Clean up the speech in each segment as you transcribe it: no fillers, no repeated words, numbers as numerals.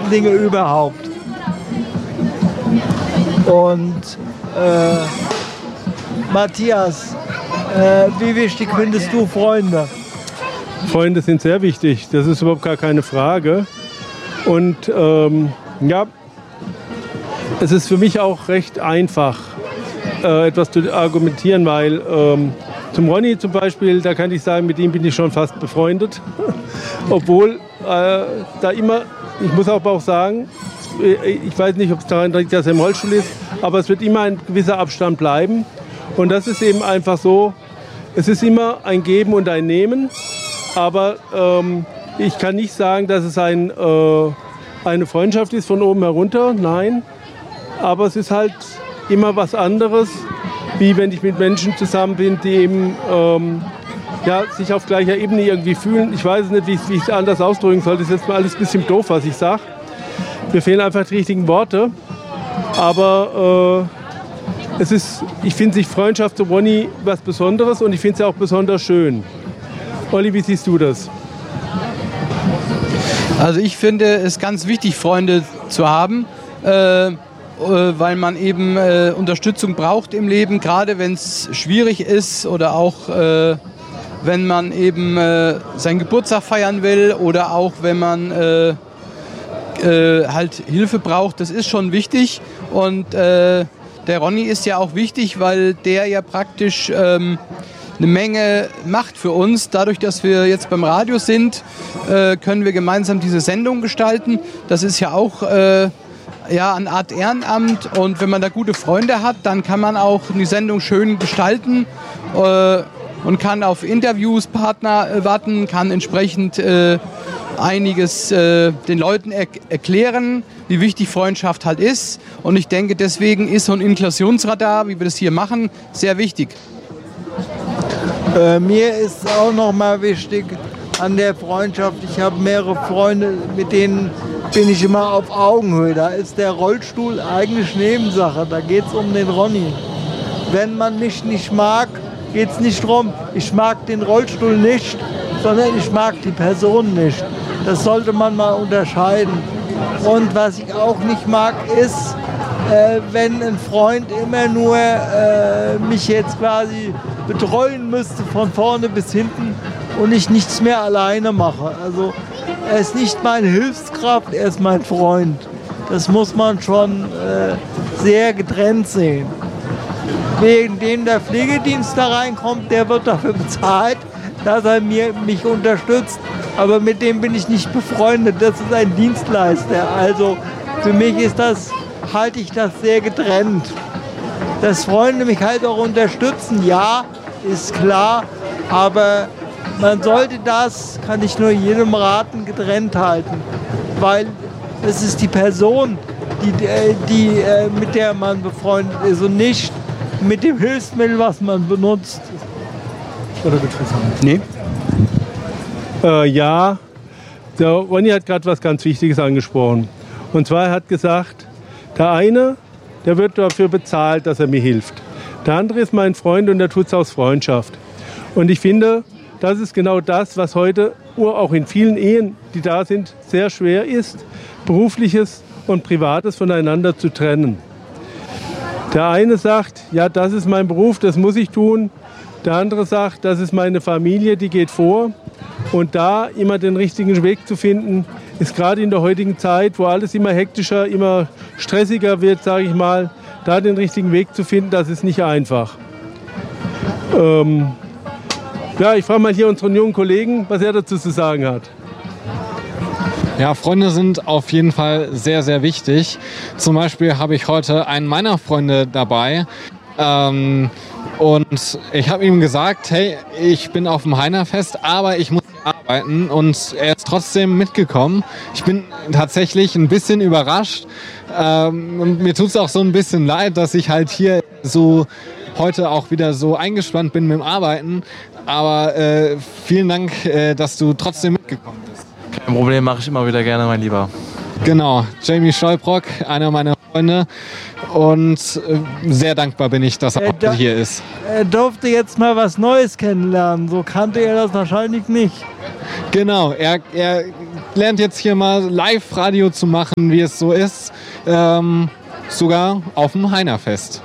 wichtigsten Dinge überhaupt. Und Matthias, wie wichtig findest du Freunde? Freunde sind sehr wichtig, das ist überhaupt gar keine Frage. Und ja, es ist für mich auch recht einfach, etwas zu argumentieren, weil zum Ronny zum Beispiel, da kann ich sagen, mit ihm bin ich schon fast befreundet. Obwohl da immer, ich muss aber auch sagen, ich weiß nicht, ob es daran liegt, dass er im Rollstuhl ist, aber es wird immer ein gewisser Abstand bleiben. Und das ist eben einfach so, es ist immer ein Geben und ein Nehmen. Aber ich kann nicht sagen, dass es eine Freundschaft ist von oben herunter, nein. Aber es ist halt immer was anderes, wie wenn ich mit Menschen zusammen bin, die eben ja, sich auf gleicher Ebene irgendwie fühlen. Ich weiß nicht, wie ich es anders ausdrücken soll. Das ist jetzt mal alles ein bisschen doof, was ich sage. Mir fehlen einfach die richtigen Worte. Aber ich finde sich Freundschaft zu Ronny was Besonderes und ich finde es auch besonders schön. Olli, wie siehst du das? Also ich finde es ganz wichtig, Freunde zu haben, weil man eben Unterstützung braucht im Leben, gerade wenn es schwierig ist oder auch wenn man eben seinen Geburtstag feiern will oder auch wenn man halt Hilfe braucht. Das ist schon wichtig und der Ronny ist ja auch wichtig, weil der ja praktisch eine Menge macht für uns. Dadurch, dass wir jetzt beim Radio sind, können wir gemeinsam diese Sendung gestalten. Das ist ja auch ja, eine Art Ehrenamt. Und wenn man da gute Freunde hat, dann kann man auch die Sendung schön gestalten und kann auf Interviews, Partner warten, kann entsprechend einiges den Leuten erklären, wie wichtig Freundschaft halt ist. Und ich denke, deswegen ist so ein Inklusionsradar, wie wir das hier machen, sehr wichtig. Mir ist auch noch mal wichtig an der Freundschaft, ich habe mehrere Freunde, mit denen bin ich immer auf Augenhöhe. Da ist der Rollstuhl eigentlich Nebensache, da geht es um den Ronny. Wenn man mich nicht mag, geht es nicht darum, ich mag den Rollstuhl nicht, sondern ich mag die Person nicht. Das sollte man mal unterscheiden. Und was ich auch nicht mag, ist, wenn ein Freund immer nur mich jetzt quasi betreuen müsste von vorne bis hinten und ich nichts mehr alleine mache. Also er ist nicht meine Hilfskraft, er ist mein Freund. Das muss man schon sehr getrennt sehen. Wegen dem der Pflegedienst da reinkommt, der wird dafür bezahlt, dass er mich unterstützt. Aber mit dem bin ich nicht befreundet. Das ist ein Dienstleister. Also für mich halte ich das sehr getrennt. Dass Freunde mich halt auch unterstützen, ja, ist klar. Aber man sollte das, kann ich nur jedem raten, getrennt halten. Weil es ist die Person, mit der man befreundet ist und nicht mit dem Hilfsmittel, was man benutzt. Oder willst du was sagen? Nee. Ja, der Ronny hat gerade was ganz Wichtiges angesprochen. Und zwar, er hat gesagt, der eine, der wird dafür bezahlt, dass er mir hilft. Der andere ist mein Freund und der tut es aus Freundschaft. Und ich finde, das ist genau das, was heute auch in vielen Ehen, die da sind, sehr schwer ist, Berufliches und Privates voneinander zu trennen. Der eine sagt, ja, das ist mein Beruf, das muss ich tun. Der andere sagt, das ist meine Familie, die geht vor. Und da immer den richtigen Weg zu finden, ist gerade in der heutigen Zeit, wo alles immer hektischer, immer stressiger wird, sage ich mal, da den richtigen Weg zu finden, das ist nicht einfach. Ja, ich frage mal hier unseren jungen Kollegen, was er dazu zu sagen hat. Ja, Freunde sind auf jeden Fall sehr, sehr wichtig. Zum Beispiel habe ich heute einen meiner Freunde dabei. Und ich habe ihm gesagt, hey, ich bin auf dem Heinerfest, aber ich muss arbeiten, und er ist trotzdem mitgekommen. Ich bin tatsächlich ein bisschen überrascht. Mir tut es auch so ein bisschen leid, dass ich halt hier so heute auch wieder so eingespannt bin mit dem Arbeiten. Aber vielen Dank, dass du trotzdem mitgekommen bist. Kein Problem, mache ich immer wieder gerne, mein Lieber. Genau, Jamie Stolbrock, einer meiner Freunde, und sehr dankbar bin ich, dass er auch hier ist. Er durfte jetzt mal was Neues kennenlernen, so kannte er das wahrscheinlich nicht. Genau, er lernt jetzt hier mal Live-Radio zu machen, wie es so ist, sogar auf dem Heinerfest.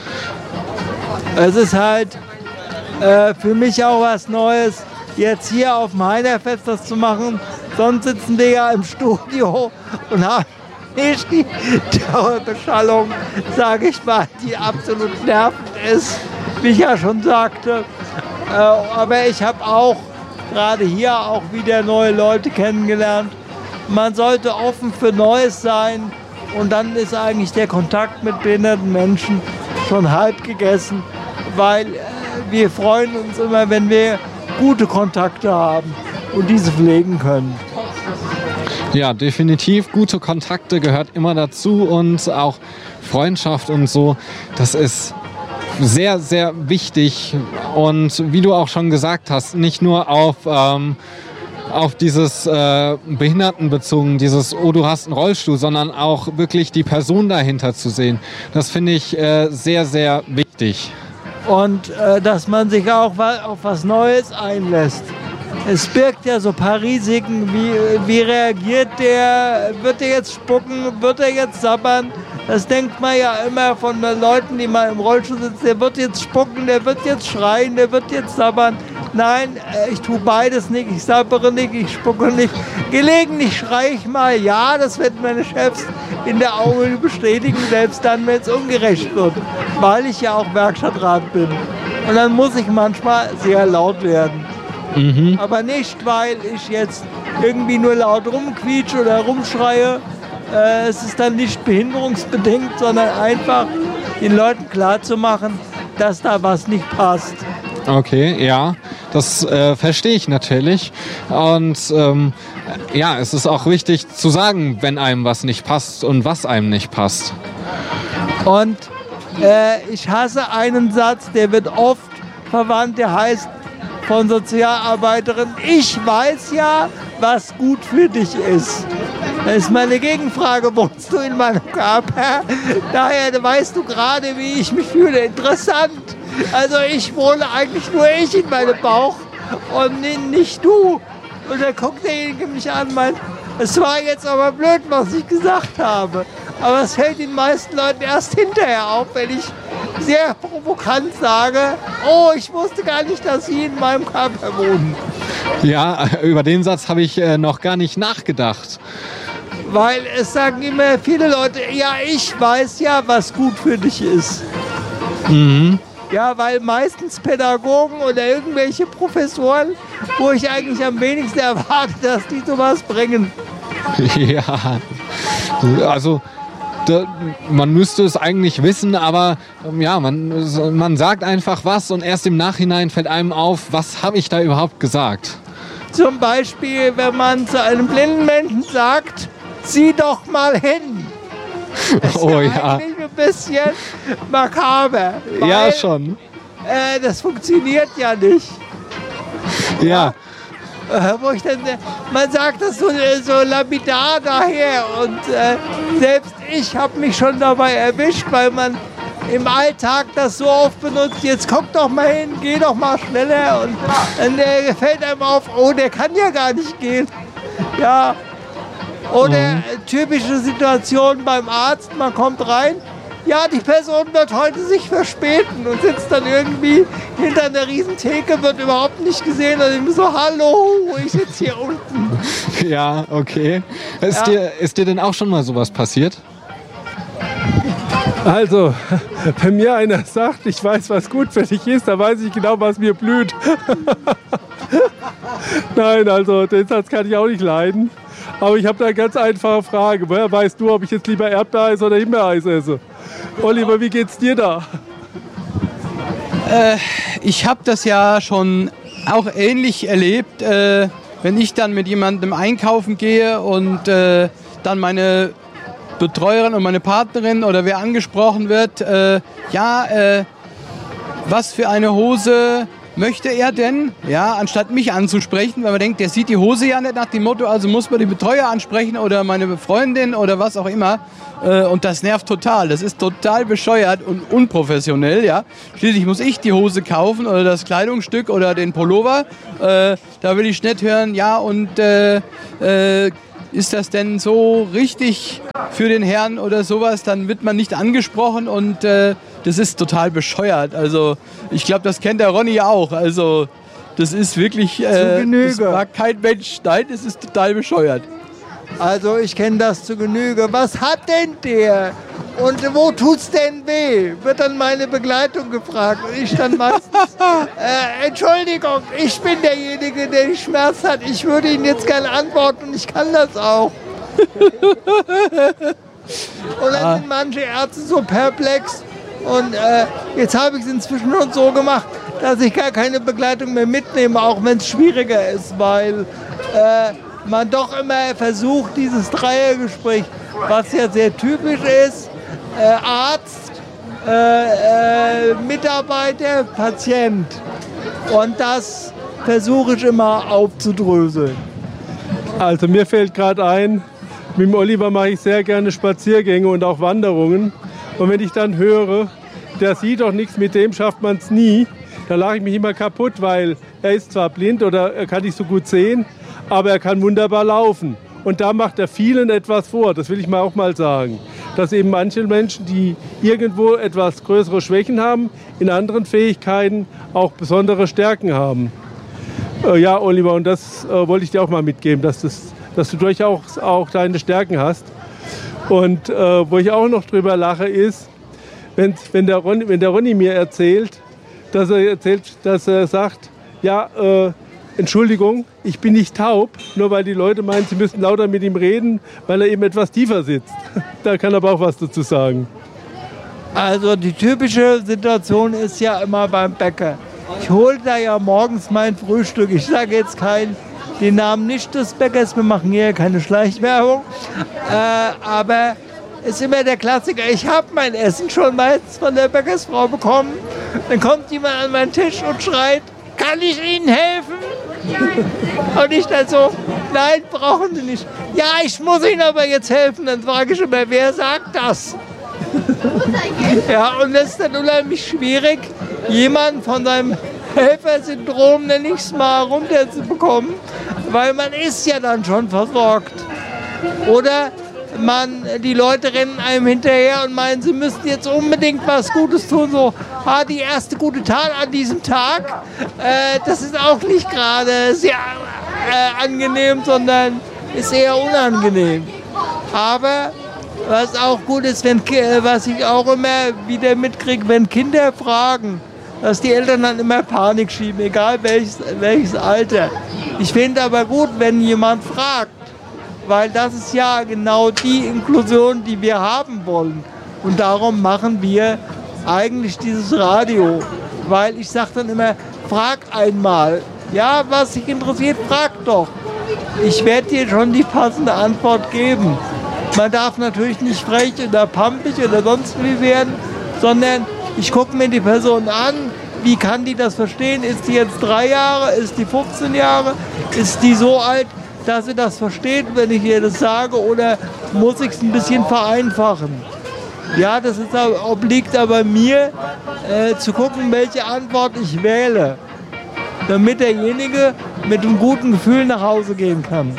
Es ist halt für mich auch was Neues, jetzt hier auf dem Heinerfest das zu machen. Sonst sitzen wir ja im Studio und haben nicht die Dauerbeschallung, sage ich mal, die absolut nervend ist, wie ich ja schon sagte. Aber ich habe auch gerade hier auch wieder neue Leute kennengelernt. Man sollte offen für Neues sein und dann ist eigentlich der Kontakt mit behinderten Menschen schon halb gegessen, weil wir freuen uns immer, wenn wir gute Kontakte haben und diese pflegen können. Ja, definitiv. Gute Kontakte gehört immer dazu und auch Freundschaft und so. Das ist sehr, sehr wichtig. Und wie du auch schon gesagt hast, nicht nur auf dieses Behindertenbezogen, dieses, oh, du hast einen Rollstuhl, sondern auch wirklich die Person dahinter zu sehen. Das finde ich sehr, sehr wichtig. Und dass man sich auch auf was Neues einlässt. Es birgt ja so ein paar Risiken, wie reagiert der, wird er jetzt spucken, wird er jetzt sabbern? Das denkt man ja immer von den Leuten, die mal im Rollstuhl sitzen, der wird jetzt spucken, der wird jetzt schreien, der wird jetzt sabbern. Nein, ich tue beides nicht, ich sabbere nicht, ich spucke nicht. Gelegentlich schreie ich mal, ja, das werden meine Chefs in der Augen bestätigen, selbst dann, wenn es ungerecht wird, weil ich ja auch Werkstattrat bin. Und dann muss ich manchmal sehr laut werden. Mhm. Aber nicht, weil ich jetzt irgendwie nur laut rumquietsche oder rumschreie. Es ist dann nicht behinderungsbedingt, sondern einfach den Leuten klarzumachen, dass da was nicht passt. Okay, ja, das verstehe ich natürlich. Und ja, es ist auch wichtig zu sagen, wenn einem was nicht passt und was einem nicht passt. Und ich hasse einen Satz, der wird oft verwandt, der heißt von Sozialarbeiterin, ich weiß ja, was gut für dich ist. Das ist meine Gegenfrage, wohnst du in meinem Körper? Daher weißt du gerade, wie ich mich fühle. Interessant. Also ich wohne eigentlich nur ich in meinem Bauch und nicht du. Und dann guckt derjenige mich an und meint, es war jetzt aber blöd, was ich gesagt habe. Aber es fällt den meisten Leuten erst hinterher auf, wenn ich sehr provokant sage, oh, ich wusste gar nicht, dass Sie in meinem Körper wohnen. Ja, über den Satz habe ich noch gar nicht nachgedacht. Weil es sagen immer viele Leute, ja, ich weiß ja, was gut für dich ist. Mhm. Ja, weil meistens Pädagogen oder irgendwelche Professoren, wo ich eigentlich am wenigsten erwarte, dass die sowas bringen. Ja, also man müsste es eigentlich wissen, aber ja, man sagt einfach was und erst im Nachhinein fällt einem auf, was habe ich da überhaupt gesagt. Zum Beispiel, wenn man zu einem blinden Menschen sagt, sieh doch mal hin. Das ist eigentlich ein bisschen makaber. Ja, schon. Das funktioniert ja nicht. Ja. Wo ich dann, man sagt das so lapidar daher und selbst ich habe mich schon dabei erwischt, weil man im Alltag das so oft benutzt, jetzt guck doch mal hin, geh doch mal schneller und dann fällt einem auf, oh, der kann ja gar nicht gehen. Ja. Oder typische Situation beim Arzt, man kommt rein, ja, die Person wird heute sich verspäten und sitzt dann irgendwie hinter einer riesen Theke, wird überhaupt nicht gesehen und ich so, hallo, ich sitze hier unten. Ja, okay. Ist dir denn auch schon mal sowas passiert? Also, wenn mir einer sagt, ich weiß, was gut für dich ist, dann weiß ich genau, was mir blüht. Nein, also den Satz kann ich auch nicht leiden. Aber ich habe da eine ganz einfache Frage. Woher weißt du, ob ich jetzt lieber Erdbeereis oder Himbeereis esse? Oliver, wie geht's dir da? Ich habe das ja schon auch ähnlich erlebt, wenn ich dann mit jemandem einkaufen gehe und dann meine Betreuerin und meine Partnerin oder wer angesprochen wird, was für eine Hose möchte er denn? Ja, anstatt mich anzusprechen, weil man denkt, der sieht die Hose ja nicht nach dem Motto, also muss man die Betreuer ansprechen oder meine Freundin oder was auch immer. Und das nervt total. Das ist total bescheuert und unprofessionell, ja. Schließlich muss ich die Hose kaufen oder das Kleidungsstück oder den Pullover. Da will ich nicht hören, ja, und ist das denn so richtig für den Herrn oder sowas, dann wird man nicht angesprochen und das ist total bescheuert. Also ich glaube, das kennt der Ronny auch. Also das ist wirklich, das mag kein Mensch. Nein, das ist total bescheuert. Also ich kenne das zu Genüge. Was hat denn der? Und wo tut's denn weh? Wird dann meine Begleitung gefragt. Und ich dann meistens, Entschuldigung, ich bin derjenige, der die Schmerzen hat. Ich würde Ihnen jetzt gerne antworten und ich kann das auch. Und dann sind manche Ärzte so perplex. Und jetzt habe ich es inzwischen schon so gemacht, dass ich gar keine Begleitung mehr mitnehme, auch wenn es schwieriger ist, weil man doch immer versucht, dieses Dreiergespräch, was ja sehr typisch ist, Arzt, Mitarbeiter, Patient. Und das versuche ich immer aufzudröseln. Also mir fällt gerade ein, mit dem Oliver mache ich sehr gerne Spaziergänge und auch Wanderungen. Und wenn ich dann höre, der sieht doch nichts, mit dem schafft man es nie, da lache ich mich immer kaputt, weil er ist zwar blind oder er kann nicht so gut sehen, aber er kann wunderbar laufen. Und da macht er vielen etwas vor, das will ich mal auch mal sagen. Dass eben manche Menschen, die irgendwo etwas größere Schwächen haben, in anderen Fähigkeiten auch besondere Stärken haben. Ja, Oliver, und das wollte ich dir auch mal mitgeben, dass du durchaus auch deine Stärken hast. Und wo ich auch noch drüber lache, ist, wenn der Ronny mir erzählt, dass er sagt, ja, Entschuldigung, ich bin nicht taub, nur weil die Leute meinen, sie müssen lauter mit ihm reden, weil er eben etwas tiefer sitzt. Da kann er aber auch was dazu sagen. Also die typische Situation ist ja immer beim Bäcker. Ich hole da ja morgens mein Frühstück. Ich sage jetzt den Namen nicht des Bäckers, wir machen hier keine Schleichwerbung. Aber ist immer der Klassiker, ich habe mein Essen schon meistens von der Bäckersfrau bekommen. Dann kommt jemand an meinen Tisch und schreit, kann ich Ihnen helfen? Und ich dann so, nein, brauchen Sie nicht. Ja, ich muss Ihnen aber jetzt helfen. Dann frage ich immer, wer sagt das? Ja, und das ist dann unheimlich schwierig, jemanden von seinem Helfersyndrom, nenne ich es mal, runterzubekommen, weil man ist ja dann schon versorgt. Oder die Leute rennen einem hinterher und meinen, sie müssten jetzt unbedingt was Gutes tun. So, die erste gute Tat an diesem Tag, das ist auch nicht gerade sehr angenehm, sondern ist eher unangenehm. Aber was auch gut ist, was ich auch immer wieder mitkriege, wenn Kinder fragen, dass die Eltern dann immer Panik schieben, egal welches Alter. Ich finde aber gut, wenn jemand fragt, weil das ist ja genau die Inklusion, die wir haben wollen. Und darum machen wir eigentlich dieses Radio. Weil ich sage dann immer, frag einmal. Ja, was dich interessiert, frag doch. Ich werde dir schon die passende Antwort geben. Man darf natürlich nicht frech oder pampig oder sonst wie werden, sondern ich gucke mir die Person an, wie kann die das verstehen? Ist die jetzt 3 Jahre, ist die 15 Jahre, ist die so alt, dass sie das versteht, wenn ich ihr das sage, oder muss ich es ein bisschen vereinfachen? Ja, das obliegt aber mir, zu gucken, welche Antwort ich wähle, damit derjenige mit einem guten Gefühl nach Hause gehen kann.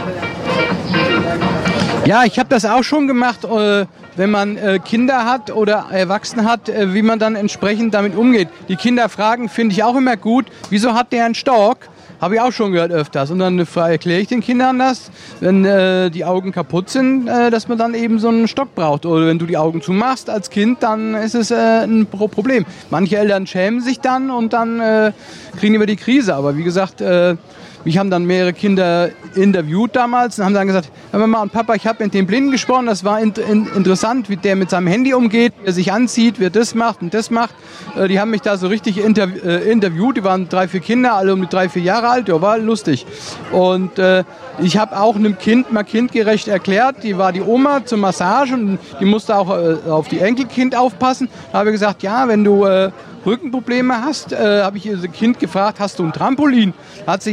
Ja, ich habe das auch schon gemacht, wenn man Kinder hat oder Erwachsene hat, wie man dann entsprechend damit umgeht. Die Kinder fragen, finde ich auch immer gut, wieso hat der einen Stock? Habe ich auch schon gehört öfters. Und dann erkläre ich den Kindern das, wenn die Augen kaputt sind, dass man dann eben so einen Stock braucht. Oder wenn du die Augen zumachst als Kind, dann ist es ein Problem. Manche Eltern schämen sich dann und dann kriegen wir die Krise. Aber wie gesagt, mich haben dann mehrere Kinder interviewt damals und haben dann gesagt, Mama und Papa, ich habe mit dem Blinden gesprochen, das war interessant, wie der mit seinem Handy umgeht, wie er sich anzieht, wie er das macht und das macht. Die haben mich da so richtig interviewt, die waren 3, 4 Kinder, alle um die 3, 4 Jahre alt, ja, war lustig. Und ich habe auch einem Kind mal kindgerecht erklärt, die war die Oma zur Massage und die musste auch auf die Enkelkind aufpassen. Da habe ich gesagt, ja, wenn du Rückenprobleme hast, habe ich ihr Kind gefragt, hast du ein Trampolin? Da hat sie, ja, habe ich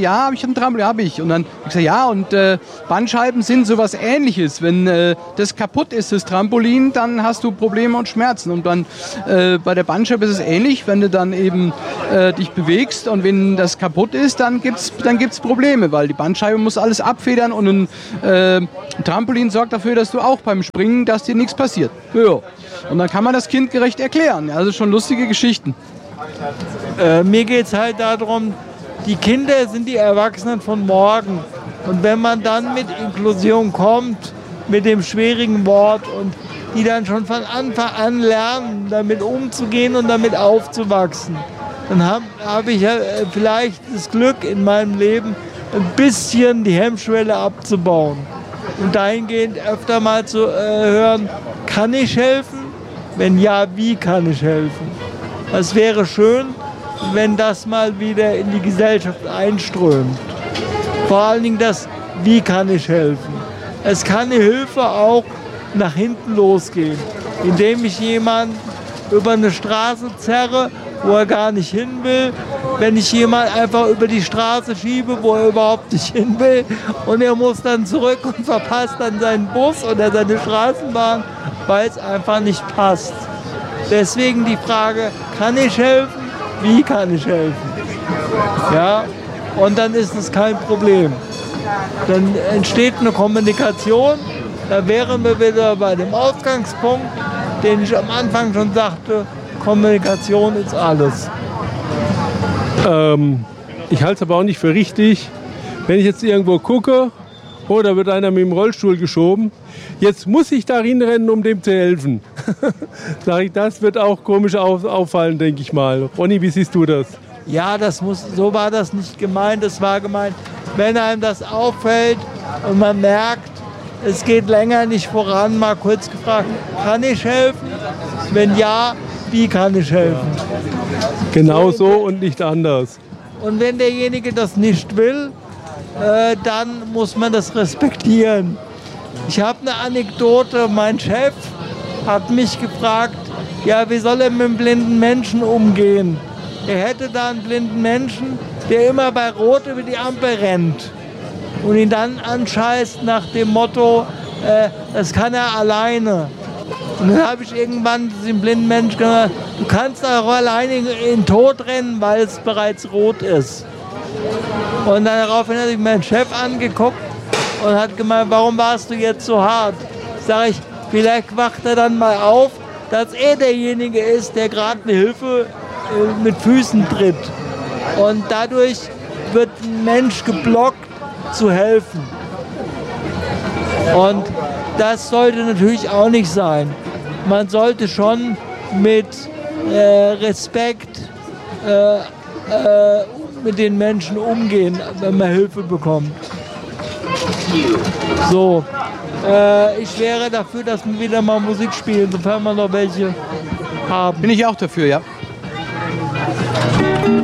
ein Trampolin, habe ich. Und dann habe ich gesagt, ja, und Bandscheiben sind sowas Ähnliches. Wenn das kaputt ist, das Trampolin, dann hast du Probleme und Schmerzen. Und dann bei der Bandscheibe ist es ähnlich, wenn du dann eben dich bewegst und wenn das kaputt ist, dann gibt's Probleme, weil die Bandscheibe muss alles abfedern und ein Trampolin sorgt dafür, dass du auch beim Springen, dass dir nichts passiert. Ja. Und dann kann man das kindgerecht erklären. Also schon lustige Geschichten. Mir geht es halt darum, die Kinder sind die Erwachsenen von morgen. Und wenn man dann mit Inklusion kommt, mit dem schwierigen Wort und die dann schon von Anfang an lernen, damit umzugehen und damit aufzuwachsen, dann hab ich ja vielleicht das Glück in meinem Leben, ein bisschen die Hemmschwelle abzubauen. Und dahingehend öfter mal zu hören, kann ich helfen? Wenn ja, wie kann ich helfen? Es wäre schön, wenn das mal wieder in die Gesellschaft einströmt. Vor allen Dingen das, wie kann ich helfen? Es kann die Hilfe auch nach hinten losgehen, indem ich jemanden über eine Straße zerre, wo er gar nicht hin will, wenn ich jemanden einfach über die Straße schiebe, wo er überhaupt nicht hin will und er muss dann zurück und verpasst dann seinen Bus oder seine Straßenbahn, weil es einfach nicht passt. Deswegen die Frage, kann ich helfen? Wie kann ich helfen? Ja, und dann ist es kein Problem. Dann entsteht eine Kommunikation, da wären wir wieder bei dem Ausgangspunkt, den ich am Anfang schon sagte, Kommunikation ist alles. Ich halte es aber auch nicht für richtig, wenn ich jetzt irgendwo gucke, oh, da wird einer mit dem Rollstuhl geschoben, jetzt muss ich da hinrennen, um dem zu helfen. Sag ich, das wird auch komisch auffallen, denke ich mal. Ronny, wie siehst du das? Ja, so war das nicht gemeint. Es war gemeint, wenn einem das auffällt und man merkt, es geht länger nicht voran, mal kurz gefragt, kann ich helfen? Wenn ja, wie kann ich helfen? Genau so und nicht anders. Und wenn derjenige das nicht will, dann muss man das respektieren. Ich habe eine Anekdote, mein Chef hat mich gefragt, ja, wie soll er mit einem blinden Menschen umgehen? Er hätte da einen blinden Menschen, der immer bei Rot über die Ampel rennt und ihn dann anscheißt nach dem Motto, das kann er alleine. Und dann habe ich irgendwann dem blinden Menschen gesagt, du kannst auch alleine in den Tod rennen, weil es bereits rot ist. Und dann daraufhin hat sich mein Chef angeguckt und hat gemeint, warum warst du jetzt so hart? Sag ich, vielleicht wacht er dann mal auf, dass er derjenige ist, der gerade eine Hilfe mit Füßen tritt. Und dadurch wird ein Mensch geblockt, zu helfen. Und das sollte natürlich auch nicht sein. Man sollte schon mit Respekt mit den Menschen umgehen, wenn man Hilfe bekommt. So, ich wäre dafür, dass wir wieder mal Musik spielen, sofern wir noch welche haben. Bin ich auch dafür, ja.